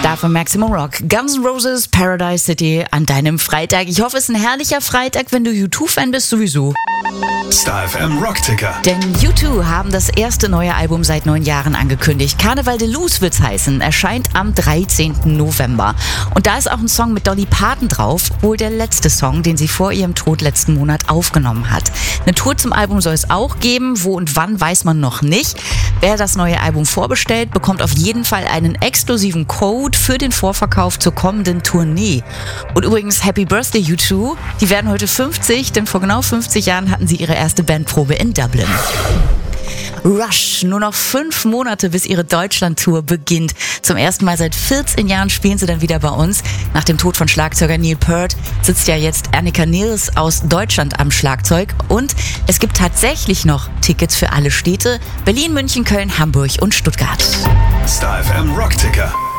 Star von Maximum Rock. Guns N' Roses, Paradise City an deinem Freitag. Ich hoffe, es ist ein herrlicher Freitag, wenn du U2-Fan bist, sowieso. Star FM Rockticker. Denn U2 haben das erste neue Album seit 9 Jahren angekündigt. Carnival de Luz wird's heißen. Erscheint am 13. November. Und da ist auch ein Song mit Dolly Parton drauf. Wohl der letzte Song, den sie vor ihrem Tod letzten Monat aufgenommen hat. Eine Tour zum Album soll es auch geben. Wo und wann, weiß man noch nicht. Wer das neue Album vorbestellt, bekommt auf jeden Fall einen exklusiven Code für den Vorverkauf zur kommenden Tournee. Und übrigens, Happy Birthday U2. Die werden heute 50, denn vor genau 50 Jahren hatten sie ihre erste Bandprobe in Dublin. Rush, nur noch 5 Monate, bis ihre Deutschland-Tour beginnt. Zum ersten Mal seit 14 Jahren spielen sie dann wieder bei uns. Nach dem Tod von Schlagzeuger Neil Peart sitzt ja jetzt Annika Nils aus Deutschland am Schlagzeug. Und es gibt tatsächlich noch Tickets für alle Städte: Berlin, München, Köln, Hamburg und Stuttgart. Star FM Rockticker.